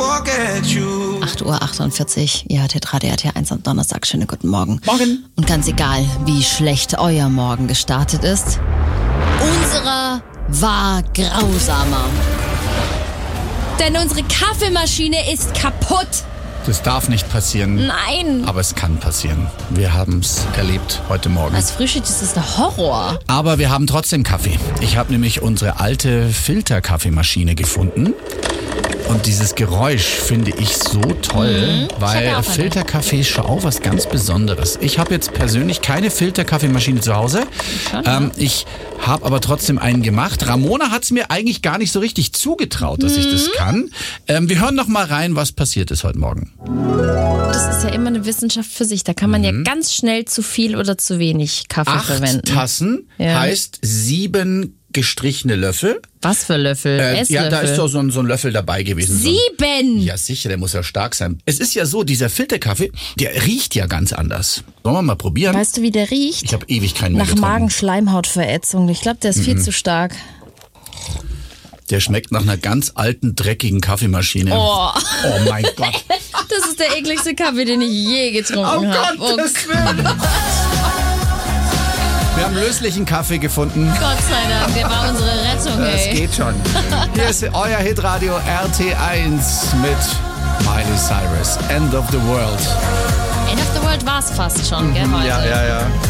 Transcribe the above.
forget you. 8:48 Uhr, ihr hört Hitradio RT1 am Donnerstag. Schönen guten Morgen. Morgen. Und ganz egal, wie schlecht euer Morgen gestartet ist, unserer war grausamer. Denn unsere Kaffeemaschine ist kaputt. Das darf nicht passieren. Nein. Aber es kann passieren. Wir haben es erlebt heute Morgen. Als Frühstück ist das der Horror. Aber wir haben trotzdem Kaffee. Ich habe nämlich unsere alte Filterkaffeemaschine gefunden. Und dieses Geräusch finde ich so toll, weil Filterkaffee ist schon auch was ganz Besonderes. Ich habe jetzt persönlich keine Filterkaffeemaschine zu Hause. Ich habe aber trotzdem einen gemacht. Ramona hat es mir eigentlich gar nicht so richtig zugetraut, dass ich das kann. Wir hören noch mal rein, was passiert ist heute Morgen. Das ist ja immer eine Wissenschaft für sich. Da kann man ja ganz schnell zu viel oder zu wenig Kaffee 8 verwenden. Tassen heißt 7 gestrichene Löffel. Was für Löffel? Esslöffel? Ja, da ist doch so ein Löffel dabei gewesen. 7! Ja, sicher, der muss ja stark sein. Es ist ja so, dieser Filterkaffee, der riecht ja ganz anders. Sollen wir mal probieren? Weißt du, wie der riecht? Ich habe ewig keinen mehr Nach getrunken. Magenschleimhautverätzung. Ich glaube, der ist viel zu stark. Der schmeckt nach einer ganz alten, dreckigen Kaffeemaschine. Oh mein Gott. Das ist der ekligste Kaffee, den ich je getrunken habe. Gottes Willen. Wir haben löslichen Kaffee gefunden. Gott sei Dank, der war unsere Rettung, Das ey. geht schon. Hier ist euer Hitradio RT1 mit Miley Cyrus. End of the World. End of the World war's fast schon, gell, heute. Ja.